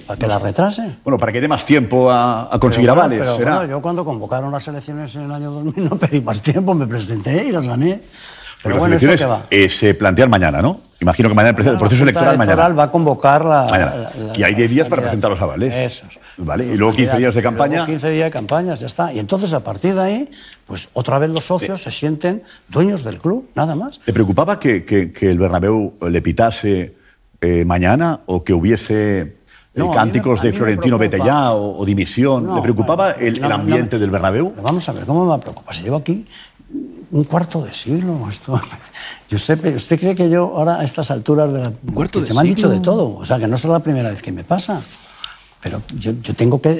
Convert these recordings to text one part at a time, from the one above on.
para que la retrase. Bueno, para que dé más tiempo a conseguir avales. Pero ¿será? bueno, yo cuando convocaron las elecciones en el año 2000 no pedí más tiempo, me presenté y las gané. Pero bueno, las elecciones se plantean mañana, ¿no? Imagino que mañana el proceso electoral mañana. Va a convocar y hay 10 días para presentar los avales. Eso. Vale, y luego 15 días de campaña. Luego 15 días de campañas, ya está. Y entonces, a partir de ahí, pues otra vez los socios se sienten dueños del club, nada más. ¿Te preocupaba que el Bernabéu le pitase mañana o que hubiese cánticos de Florentino vete ya o dimisión? ¿Le preocupaba el ambiente del Bernabéu? Vamos a ver, ¿cómo me preocupa? Si llevo aquí un cuarto de siglo. Giuseppe, ¿usted cree que yo ahora a estas alturas de la... Porque se me han dicho de todo, o sea, que no es la primera vez que me pasa, pero yo tengo que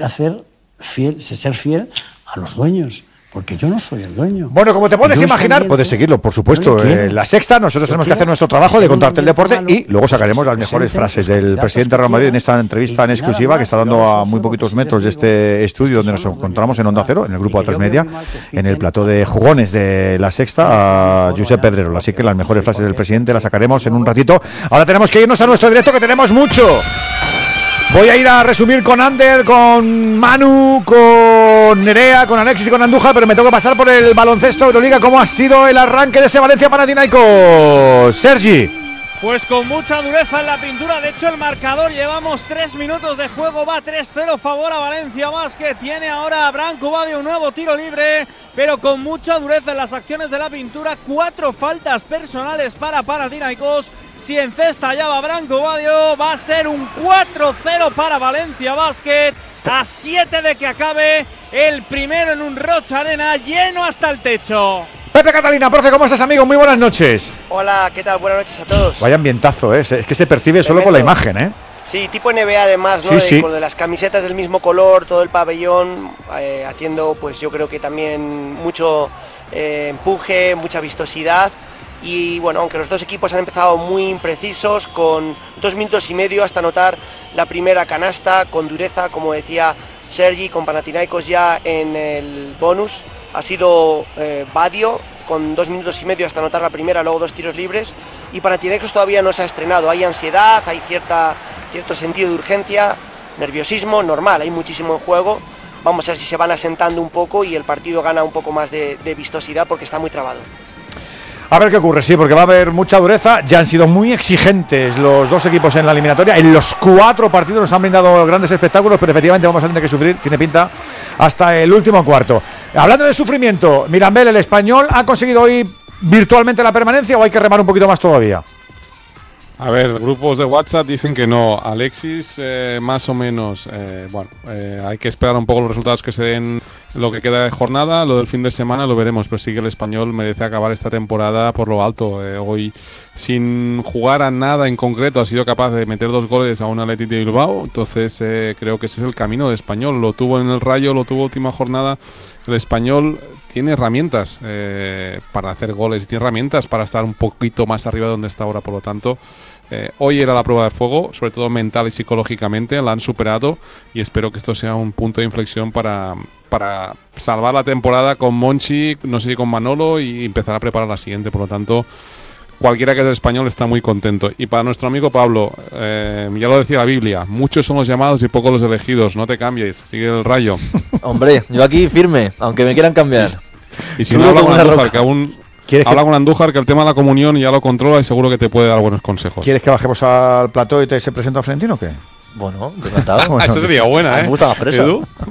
ser fiel a los dueños. Porque yo no soy el dueño. Bueno, como te puedes imaginar, puedes seguirlo, por supuesto. La Sexta, nosotros tenemos que hacer nuestro trabajo de contarte el deporte y luego sacaremos las mejores frases del presidente Real Madrid en esta entrevista en exclusiva que está dando a muy poquitos metros de este estudio donde nos encontramos en Onda Cero, en el grupo A3 Media, en el plató de jugones de La Sexta, a Josep Pedrerol. Así que las mejores frases del presidente las sacaremos en un ratito. Ahora tenemos que irnos a nuestro directo, que tenemos mucho. Voy a ir a resumir con Ander, con Manu, con Nerea, con Alexis y con Andújar, pero me tengo que pasar por el baloncesto Euroliga. ¿Cómo ha sido el arranque de ese Valencia-Panathinaikos? Sergi. Pues con mucha dureza en la pintura. De hecho, el marcador, llevamos 3 minutos de juego, va 3-0 favor a Valencia Basket. Tiene ahora Branco Badio un nuevo tiro libre, pero con mucha dureza en las acciones de la pintura. 4 faltas personales para Panathinaikos. Si encesta ya va Branco Badio, va a ser un 4-0 para Valencia Basket. A 7 de que acabe el primero en un Rocha Arena lleno hasta el techo. Pepe Catalina, profe, ¿cómo estás, amigo? Muy buenas noches. Hola, ¿qué tal? Buenas noches a todos. Vaya ambientazo, ¿eh? Es que se percibe solo con la imagen, ¿eh? Sí, tipo NBA además, ¿no? Sí. Con las camisetas del mismo color, todo el pabellón, haciendo, pues yo creo que también mucho empuje, mucha vistosidad. Y bueno, aunque los dos equipos han empezado muy imprecisos, con 2 minutos y medio hasta anotar la primera canasta, con dureza, como decía Sergi, con Panathinaikos ya en el bonus. Ha sido Badio, con 2 minutos y medio hasta anotar la primera, luego 2 tiros libres. Y Panathinaikos todavía no se ha estrenado, hay ansiedad, hay cierto sentido de urgencia, nerviosismo, normal, hay muchísimo en juego. Vamos a ver si se van asentando un poco y el partido gana un poco más de vistosidad porque está muy trabado. A ver qué ocurre, sí, porque va a haber mucha dureza. Ya han sido muy exigentes los dos equipos en la eliminatoria. En los 4 partidos nos han brindado grandes espectáculos, pero efectivamente vamos a tener que sufrir, tiene pinta, hasta el último cuarto. Hablando de sufrimiento, Mirambel, el Español, ¿ha conseguido hoy virtualmente la permanencia o hay que remar un poquito más todavía? A ver, grupos de WhatsApp dicen que no. Alexis, más o menos. Hay que esperar un poco los resultados que se den lo que queda de jornada. Lo del fin de semana lo veremos, pero sí que el Español merece acabar esta temporada por lo alto. Hoy, sin jugar a nada en concreto, ha sido capaz de meter 2 goles a un Athletic de Bilbao. Entonces creo que ese es el camino del Español. Lo tuvo en el Rayo, lo tuvo última jornada. El Español tiene herramientas para hacer goles, tiene herramientas para estar un poquito más arriba de donde está ahora. Por lo tanto, hoy era la prueba de fuego, sobre todo mental y psicológicamente. La han superado y espero que esto sea un punto de inflexión para salvar la temporada con Monchi, no sé si con Manolo, y empezar a preparar la siguiente. Por lo tanto, cualquiera que es del Español está muy contento. Y para nuestro amigo Pablo, ya lo decía la Biblia, muchos son los llamados y pocos los elegidos. No te cambies, sigue el Rayo. Hombre, yo aquí firme, aunque me quieran cambiar. Y si no, habla con Andújar, con Andújar, que el tema de la comunión ya lo controla y seguro que te puede dar buenos consejos. ¿Quieres que bajemos al plató y se presenta a Florentino o qué? Bueno, encantado. Bueno, eso sería buena, Me gusta más fresa.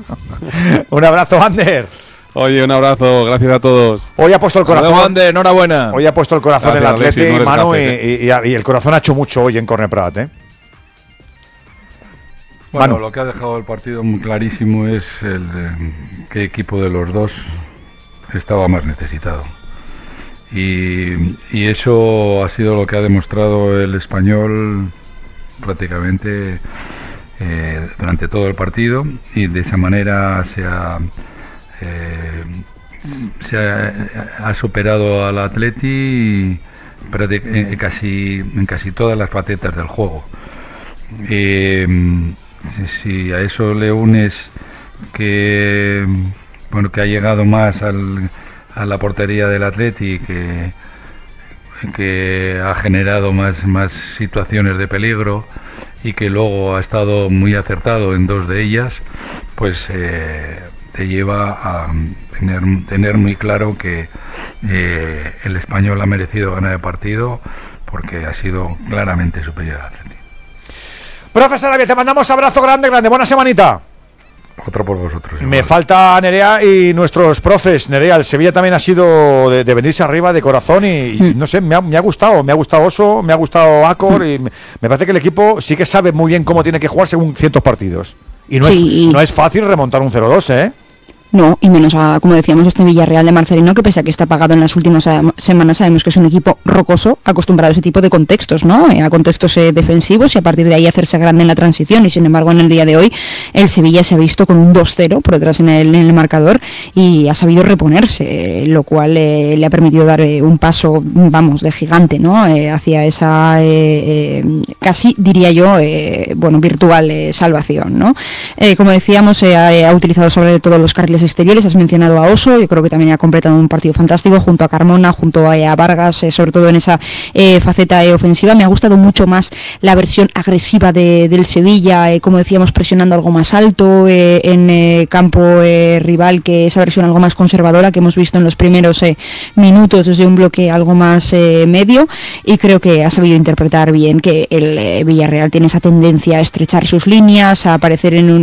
Un abrazo, Ander. Oye, un abrazo, gracias a todos. Hoy ha puesto el corazón. Ander, enhorabuena. Hoy ha puesto el corazón gracias, el Atleti, Alexis, Manu, café, y el corazón ha hecho mucho hoy en Corner Prat, ¿eh? Bueno, Manu. lo que ha dejado el partido muy clarísimo es qué equipo de los dos estaba más necesitado. Y eso ha sido lo que ha demostrado el Español prácticamente durante todo el partido, y de esa manera se ha superado al Atleti en casi todas las facetas del juego. Si a eso le unes que ha llegado más a la portería del Atleti, que ha generado más situaciones de peligro, y que luego ha estado muy acertado en 2 de ellas, pues te lleva a tener muy claro que el Español ha merecido ganar el partido porque ha sido claramente superior al Atleti. Profesor Arabia, te mandamos abrazo grande, buena semanita. Otro por vosotros. Igual. Me falta Nerea y nuestros profes. Nerea, el Sevilla también ha sido de venirse arriba de corazón y no sé, me ha gustado Oso, me ha gustado Acor y me parece que el equipo sí que sabe muy bien cómo tiene que jugar según ciertos partidos. Y no es fácil remontar un 0-2, ¿eh? No, y menos como decíamos, este Villarreal de Marcelino, que pese a que está apagado en las últimas semanas, sabemos que es un equipo rocoso, acostumbrado a ese tipo de contextos, ¿no? A contextos defensivos y a partir de ahí hacerse grande en la transición. Y sin embargo, en el día de hoy, el Sevilla se ha visto con un 2-0 por detrás en el marcador y ha sabido reponerse, lo cual le ha permitido dar un paso, vamos, de gigante, ¿no? Hacia esa, casi diría yo, virtual salvación, ¿no? Como decíamos, ha utilizado sobre todo los carriles exteriores, has mencionado a Oso, yo creo que también ha completado un partido fantástico junto a Carmona, junto a Vargas, sobre todo en esa faceta ofensiva. Me ha gustado mucho más la versión agresiva del Sevilla, como decíamos, presionando algo más alto en campo rival, que esa versión algo más conservadora que hemos visto en los primeros minutos desde un bloque algo más medio, y creo que ha sabido interpretar bien que el Villarreal tiene esa tendencia a estrechar sus líneas, a aparecer en